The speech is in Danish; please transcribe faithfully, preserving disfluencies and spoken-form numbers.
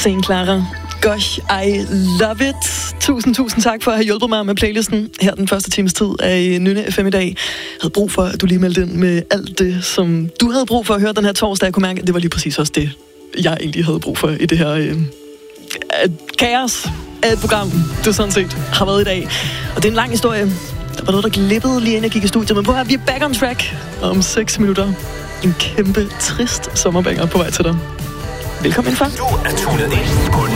Saint Clara. Gosh, I love it. Tusind, tusind tak for at have hjulpet mig med playlisten her den første times tid af Nynne F M i dag. Jeg havde brug for, at du lige meldte ind med alt det, som du havde brug for at høre den her torsdag. Jeg kunne mærke, at det var lige præcis også det, jeg egentlig havde brug for i det her øh, kaos af et program, det sådan set har været i dag. Og det er en lang historie. Der var noget, der glippede lige inden jeg gik i studiet. Men prøv at høre, vi er back on track om seks minutter. En kæmpe, trist sommerbanger på vej til dig. Velkommen indenfor. Du er tunet ind på